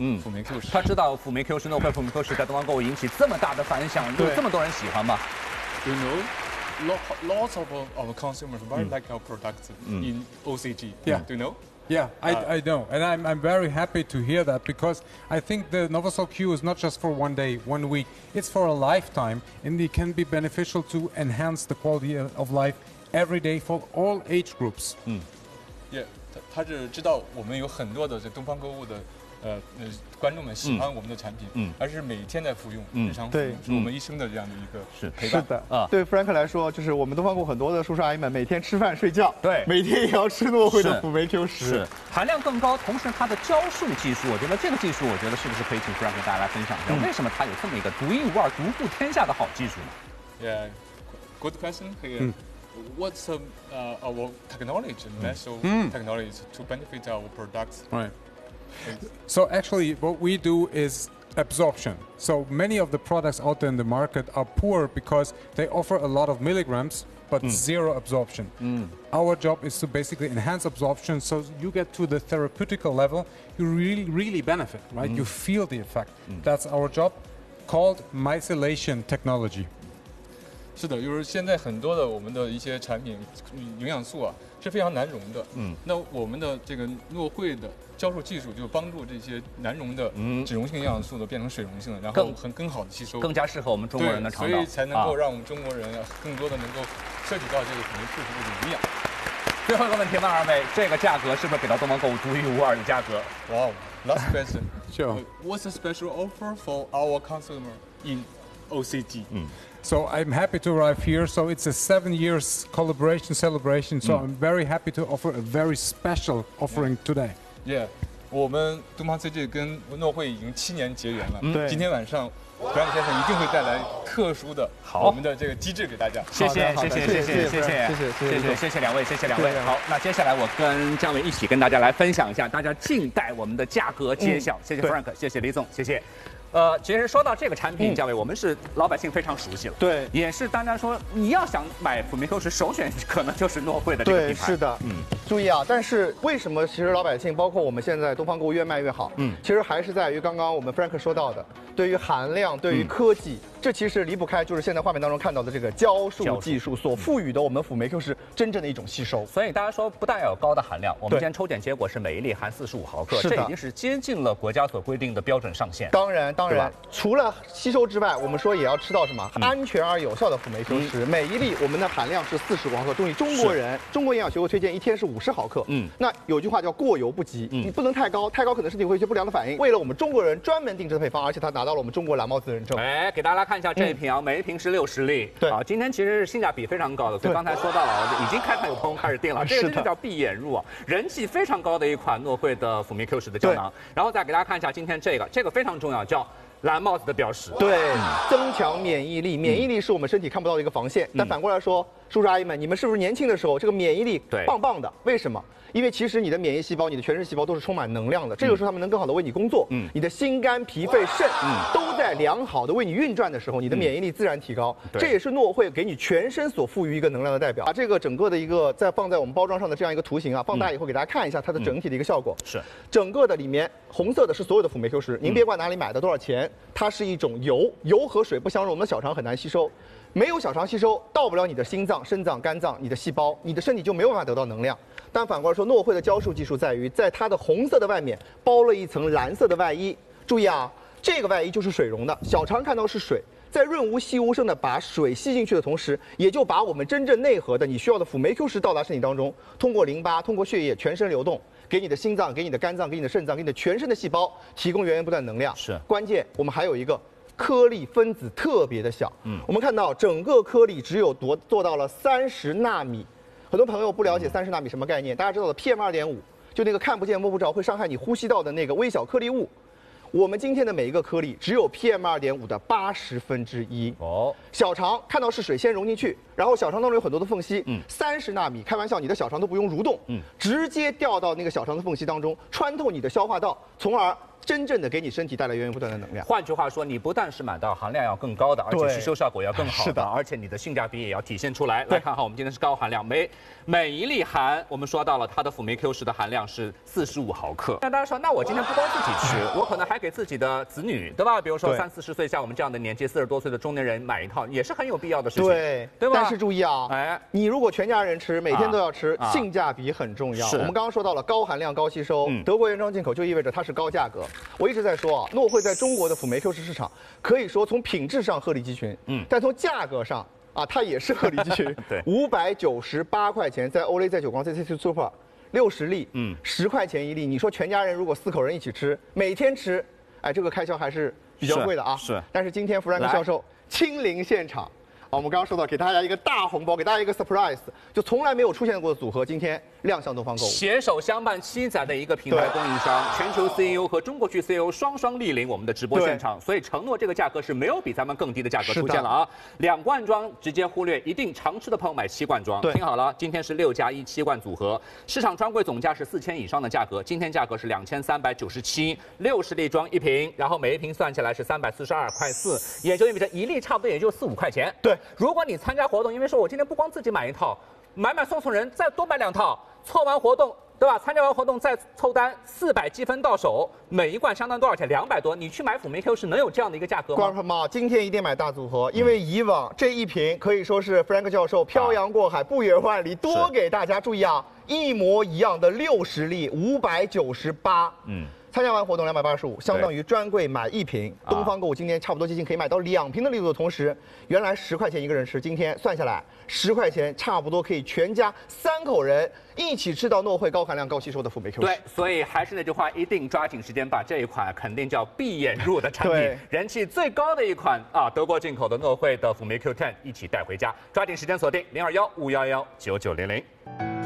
辅酶 Q10。 他知道辅酶 Q10、诺惠辅酶 Q10在东方购物引起这么大的反响，有这么多人喜欢吗 You know, lots of our consumers very like our products in OCG. Yeah. Do you know? Yeah, I know, and I'm very happy to hear that because I think the Novasol Q is not just for 1 day, 1 week. It's for a lifetime, and it can be beneficial to enhance the quality of life every day for all age groups. Yeah， 他是知道我们有很多的这东方购物的观众们喜欢我们的产品，而是每天在服用，日常服用，是我们一生的这样的一个陪伴。 是的啊，对 Frank 来说，就是我们东方购物很多的叔叔阿姨们每天吃饭睡觉， 对， 每天也要吃诺惠的辅酶 Q10， 是含量更高，同时它的浇树技术，我觉得这个技术，我觉得是不是可以请 Frank 给大家来分享一下，为什么它有这么一个独一无二、独步天下的好技术呢 ？Yeah, good question here. What's our technology, natural technology to benefit our products? Right. So actually, what we do is absorption. So many of the products out there in the market are poor because they offer a lot of milligrams but zero absorption. Our job is to basically enhance absorption so you get to the therapeutical level, you really benefit, right? You feel the effect. That's our job, called methylation technology. 是的，就是现在很多的我们的一些产品营养素啊是非常难溶的。那我们的这个诺惠的浇授技术就帮助这些难溶的脂溶性营养素呢变成水溶性的，然后更好的吸收， 更加适合我们中国人的肠道， 所以才能够让我们中国人更多的能够摄取到这个辅酶 Q10的营养。 最后一个问题问二位，这个价格是不是给到东方购物独一无二的价格？ Wow, last question. Sure. What's the special offer for our consumer in OCG? So I'm happy to arrive here. So it's a 7 years collaboration celebration. So I'm very happy to offer a very special offering today. Yeah, 我们东方 CG 跟诺惠已经7年结缘了。 对， 今天晚上Frank先生一定会带来特殊的我们的这个机制给大家。 谢谢两位，谢谢两位。好，那接下来我跟姜伟一起跟大家来分享一下，大家静待我们的价格揭晓。谢谢 Frank， 谢谢李总，谢谢。其实说到这个产品，姜伟，我们是老百姓非常熟悉了， 对， 也是大家说你要想买辅酶 Q10，首选可能就是诺惠的这个品牌。 对，是的，注意啊，但是为什么其实老百姓，包括我们现在东方购物越卖越好，其实还是在于刚刚我们 Frank 说到的，对于含量，对于科技，这其实离不开就是现在画面当中看到的这个浇树技术所赋予的我们辅酶 Q10真正的一种吸收。 所以大家说不但要有高的含量，我们今天抽检结果是每一粒含45毫克，这已经是接近了国家所规定的标准上限。 当然，除了吸收之外，我们说也要吃到什么安全而有效的辅酶 Q10，每一粒我们的含量是45毫克。注意，中国营养学会推荐一天是50毫克。那有句话叫过犹不及，你不能太高，太高可能身体会有一些不良的反应。为了我们中国人专门定制的配方，而且它拿到了我们中国蓝帽子认证。 哎，给大家来看一下这一瓶啊，每一瓶是60粒。对啊，今天其实是性价比非常高的，所以刚才说到了，已经开有朋友开始订了，这个真是叫闭眼入啊，人气非常高的一款诺惠的辅酶 Q10的胶囊。然后再给大家看一下今天这个非常重要，叫蓝帽子的标识。 对，增强免疫力，免疫力是我们身体看不到的一个防线。但反过来说，叔叔阿姨们，你们是不是年轻的时候这个免疫力棒棒的？为什么？因为其实你的免疫细胞、你的全身细胞都是充满能量的，这个时候他们能更好的为你工作。你的心肝脾肺肾都在良好的为你运转的时候，你的免疫力自然提高。这也是诺惠给你全身所赋予一个能量的代表。把这个整个的一个再放在我们包装上的这样一个图形啊，放大以后给大家看一下它的整体的一个效果。是整个的里面红色的是所有的辅酶 Q10，您别管哪里买的多少钱，它是一种油，油和水不相容，我们的小肠很难吸收。没有小肠吸收，到不了你的心脏、肾脏、肝脏，你的细胞，你的身体就没有办法得到能量。但反过来说，诺惠的浇树技术在于，在它的红色的外面包了一层蓝色的外衣。注意啊，这个外衣就是水溶的，小肠看到是水，在润无细无声的把水吸进去的同时，也就把我们真正内核的你需要的辅酶 Q10到达身体当中，通过淋巴、通过血液全身流动，给你的心脏、给你的肝脏、给你的肾脏、给你的全身的细胞提供源源不断能量。是关键，我们还有一个。颗粒分子特别的小，我们看到整个颗粒只有做到了30纳米。很多朋友不了解30纳米什么概念，大家知道的 PM2.5，就那个看不见摸不着会伤害你呼吸道的那个微小颗粒物。我们今天的每一个颗粒只有 PM2.5的1/80。哦，小肠看到是水先溶进去，然后小肠当中有很多的缝隙，30纳米，开玩笑，你的小肠都不用蠕动，直接掉到那个小肠的缝隙当中，穿透你的消化道，从而真正的给你身体带来源源不断的能量。 换句话说，你不但是买到含量要更高的，而且吸收效果要更好的， 而且你的性价比也要体现出来。来看哈，我们今天是高含量，每一粒含，我们说到了它的辅酶 Q10的含量是45毫克。那大家说，那我今天不光自己吃，我可能还给自己的子女，对吧？比如说30、40岁，像我们这样的年纪，40多岁的中年人买一套，也是很有必要的事情，对吧？ 但是注意啊，你如果全家人吃，每天都要吃，性价比很重要。我们刚刚说到了高含量、高吸收，德国原装进口就意味着它是高价格。我一直在说啊，诺惠在中国的辅酶 Q10市场可以说从品质上鹤立鸡群，但从价格上啊，它也是鹤立鸡群。 对 ，598块钱，在欧蕾、在久光、在 CC Super 60粒，10块钱一粒。你说全家人如果4口人一起吃，每天吃，哎，这个开销还是比较贵的啊。 是。 但是今天弗兰克教授亲临现场。我们刚刚说到，给大家一个大红包，给大家一个 surprise， 就从来没有出现过的组合，今天亮相东方购物， 携手相伴7载的一个品牌供应商，全球 CEO 和中国区 CEO 双双莅临我们的直播现场，所以承诺这个价格是没有比咱们更低的价格出现了啊！2罐装直接忽略，一定常吃的朋友买7罐装。听好了，今天是6+1 7罐组合，市场专柜总价是4000以上的价格，今天价格是2397，60粒装1瓶，然后每一瓶算起来是342块4，也就意味着1粒差不多也就4、5块钱。 对。 如果你参加活动，因为说我今天不光自己买一套，买送人，再多买2套，凑完活动，对吧？参加完活动再凑单，400积分到手，每一罐相当多少钱？200多。你去买辅酶 Q10能有这样的一个价格吗？ 观众朋友们，今天一定买大组合，因为以往这一瓶可以说是弗兰克教授漂洋过海不远万里，多给大家注意啊，一模一样的60粒，598。参加完活动285，相当于专柜买1瓶。东方购物今天差不多接近可以买到2瓶的力度的同时，原来10块钱一个人吃，今天算下来10块钱差不多可以全家3口人一起吃到诺惠高含量高吸收的辅酶 Q10。 对，所以还是那句话，一定抓紧时间把这一款肯定叫闭眼入的产品，人气最高的一款啊，德国进口的诺惠的辅酶 Q10一起带回家，抓紧时间锁定021-511-9900。